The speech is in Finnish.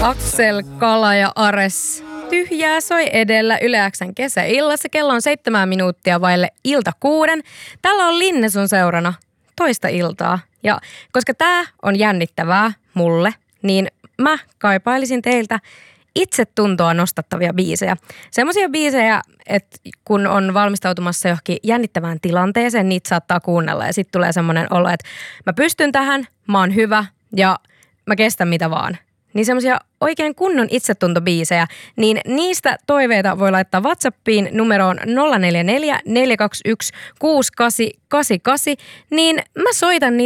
Aksel, Kala ja Ares. Tyhjää soi edellä Yle X:n kesäillassa. Kello on 7 minuuttia vaille ilta 6. Täällä on Linne sun seurana toista iltaa. Ja koska tää on jännittävää mulle, niin mä kaipailisin teiltä itsetuntoa nostattavia biisejä. Semmoisia biisejä, että kun on valmistautumassa johonkin jännittävään tilanteeseen, niitä saattaa kuunnella. Ja sitten tulee semmoinen olo, että mä pystyn tähän, mä oon hyvä ja mä kestän mitä vaan. Niin semmoisia oikein kunnon itsetuntobiisejä, niin niistä toiveita voi laittaa WhatsAppiin numeroon 044 421 6888, niin mä soitan niitä